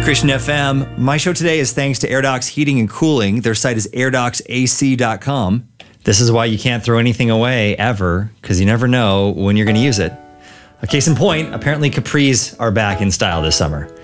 Christian FM. My show today is thanks to AirDocs Heating and Cooling. Their site is airdocsac.com. This is why you can't throw anything away ever, because you never know when you're going to use it. A case in point, apparently capris are back in style this summer.